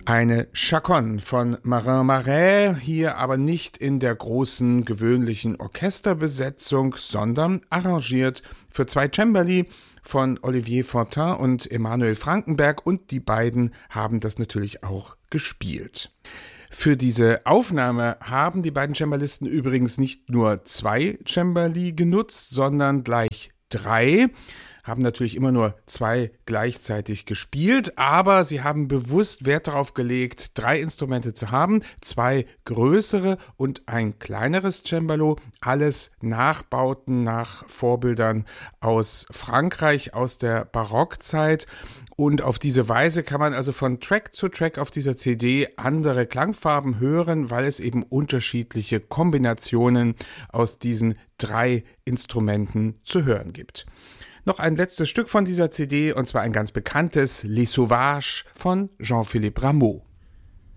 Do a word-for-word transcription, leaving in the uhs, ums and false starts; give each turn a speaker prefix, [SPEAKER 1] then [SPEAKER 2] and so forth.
[SPEAKER 1] Eine Chaconne von Marin Marais, hier aber nicht in der großen gewöhnlichen Orchesterbesetzung, sondern arrangiert für zwei Cembali von Olivier Fortin und Emanuel Frankenberg, und die beiden haben das natürlich auch gespielt. Für diese Aufnahme haben die beiden Cembalisten übrigens nicht nur zwei Cembali genutzt, sondern gleich drei. Haben natürlich immer nur zwei gleichzeitig gespielt, aber sie haben bewusst Wert darauf gelegt, drei Instrumente zu haben, zwei größere und ein kleineres Cembalo, alles Nachbauten nach Vorbildern aus Frankreich, aus der Barockzeit. Und auf diese Weise kann man also von Track zu Track auf dieser C D andere Klangfarben hören, weil es eben unterschiedliche Kombinationen aus diesen drei Instrumenten zu hören gibt. Noch ein letztes Stück von dieser C D, und zwar ein ganz bekanntes, Les Sauvages von Jean-Philippe Rameau.